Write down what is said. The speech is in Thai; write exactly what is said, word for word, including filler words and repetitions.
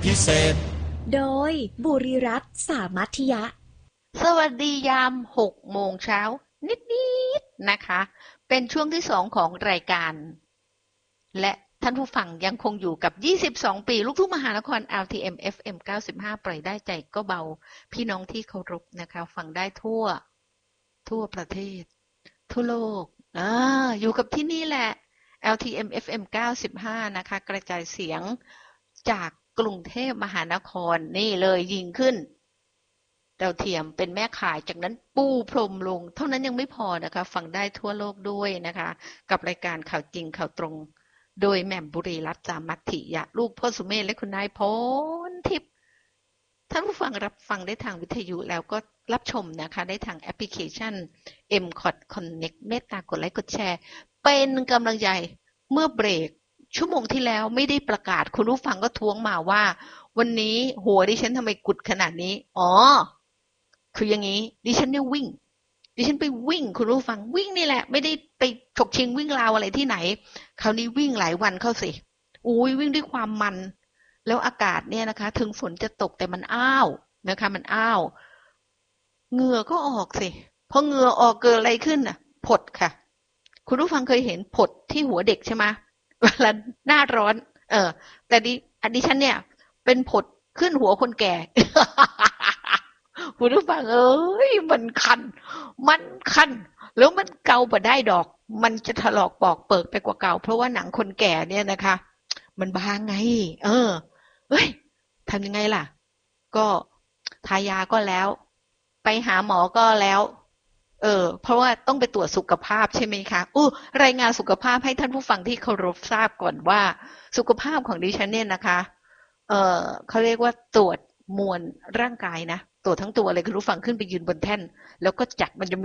พิเศษโดยบุริรัตน์สามัคยะสวัสดียามหกโมงเช้านิดๆนะคะเป็นช่วงที่สองของรายการและท่านผู้ฟังยังคงอยู่กับยี่สิบสองปีลูกทุ่งมหานคร แอล ที เอ็ม เอฟ เอ็ม เก้าสิบห้าปล่อยได้ใจก็เบาพี่น้องที่เคารพนะคะฟังได้ทั่วทั่วประเทศทั่วโลกอ่าอยู่กับที่นี่แหละ แอล ที เอ็ม เอฟ เอ็ม เก้าสิบห้านะคะกระจายเสียงจากกรุงเทพมหานครนี่เลยยิงขึ้นดาวเทียมเป็นแม่ข่ายจากนั้นปูพรมลงเท่านั้นยังไม่พอนะคะฟังได้ทั่วโลกด้วยนะคะกับรายการข่าวจริงข่าวตรงโดยแหม่มบุรีรัตน์ สามัคยะลูกพ่อสุเมธและคุณนายพรทิพย์ท่านผู้ฟังรับฟังได้ทางวิทยุแล้วก็รับชมนะคะได้ทางแอปพลิเคชัน เอ็ม คอท Connect เมตตากดไลค์กดแชร์เป็นกำลังใจเมื่อเบรกชั่วโมงที่แล้วไม่ได้ประกาศคุณผู้ฟังก็ท้วงมาว่าวันนี้หัวดิฉันทำไมกุดขนาดนี้อ๋อคืออย่างนี้ดิฉันเนี่ยวิ่งดิฉันไปวิ่งคุณผู้ฟังวิ่งนี่แหละไม่ได้ไปฉกชิงวิ่งราวอะไรที่ไหนคราวนี้วิ่งหลายวันเข้าสิอุ้ยวิ่งด้วยความมันแล้วอากาศเนี่ยนะคะถึงฝนจะตกแต่มันอ้าวนะคะมันอ้าวเหงื่อก็ออกสิพอเหงื่อออกเกิดอะไรขึ้นน่ะผดค่ะคุณผู้ฟังเคยเห็นผดที่หัวเด็กใช่ไหมเวลาหน้าร้อนเออแต่ดิอันดิฉันเนี่ยเป็นผดขึ้นหัวคนแก่ คุณผู้ฟังเอ้ยมันคันมันคันแล้วมันเกาบ่ได้ดอกมันจะถลอกปอกเปิกไปกว่าเก่าเพราะว่าหนังคนแก่เนี่ยนะคะมันบางไงเออเฮ้ยทำยังไงล่ะก็ทายาก็แล้วไปหาหมอก็แล้วเออเพราะว่าต้องไปตรวจสุขภาพใช่ไหมคะอู้รายงานสุขภาพให้ท่านผู้ฟังที่เคารพทราบก่อนว่าสุขภาพของดิฉันเนี่ยนะคะเออเขาเรียกว่าตรวจมวลร่างกายนะตรวจทั้งตัวเลยคุณผู้ฟังขึ้นไปยืนบนแท่นแล้วก็จัดมันจะ